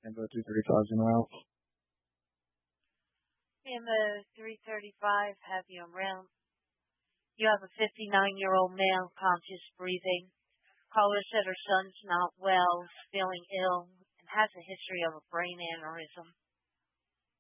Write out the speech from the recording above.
Ambo 235s in route. Ambo 335, have you en route. You have a 59-year-old male, conscious breathing. Caller said her son's not well, feeling ill, and has a history of a brain aneurysm.